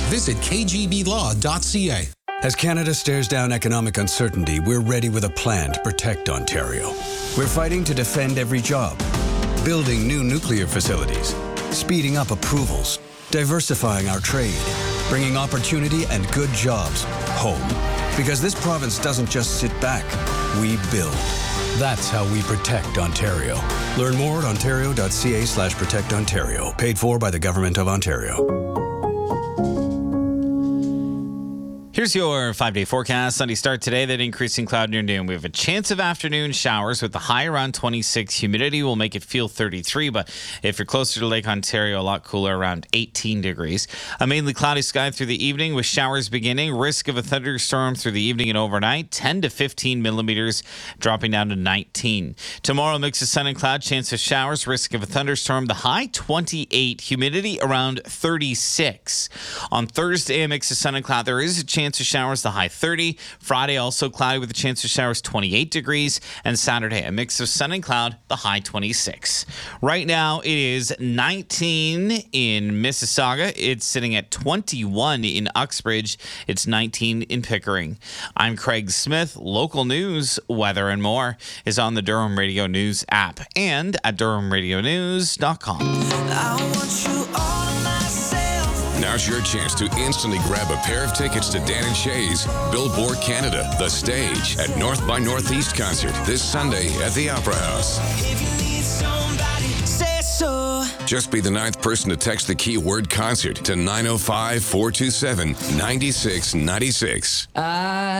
Visit kgblaw.ca. As Canada stares down economic uncertainty, we're ready with a plan to protect Ontario. We're fighting to defend every job, building new nuclear facilities, speeding up approvals, diversifying our trade, bringing opportunity and good jobs home. Because this province doesn't just sit back, we build. That's how we protect Ontario. Learn more at ontario.ca/protectontario. Paid for by the Government of Ontario. Here's your 5-day forecast. Sunday start today, then increasing cloud near noon. We have a chance of afternoon showers with the high around 26. Humidity will make it feel 33, but if you're closer to Lake Ontario, a lot cooler, around 18 degrees. A mainly cloudy sky through the evening with showers beginning. Risk of a thunderstorm through the evening and overnight. 10 to 15 millimeters, dropping down to 19. Tomorrow, mix of sun and cloud, chance of showers. Risk of a thunderstorm. The high 28. Humidity around 36. On Thursday, a mix of sun and cloud. There is a chance of showers, the high 30. Friday also cloudy with a chance of showers, 28 degrees. And Saturday, a mix of sun and cloud, the high 26. Right now, it is 19 in Mississauga. It's sitting at 21 in Uxbridge. It's 19 in Pickering. I'm Craig Smith. Local news, weather, and more is on the Durham Radio News app and at durhamradionews.com. I want you all to myself. Now's your chance to instantly grab a pair of tickets to Dan and Shay's Billboard Canada, The Stage at North by Northeast concert this Sunday at the Opera House. If you need somebody, say so. Just be the 9th person to text the keyword concert to 905-427-9696.